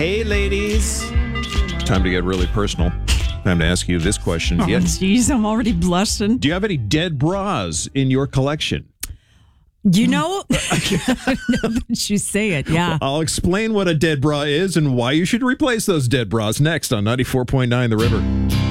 Hey, ladies. Time to get really personal. Time to ask you this question. Oh, jeez, I'm already blushing. Do you have any dead bras in your collection? You know, now that you say it, yeah. I'll explain what a dead bra is and why you should replace those dead bras next on 94.9 The River.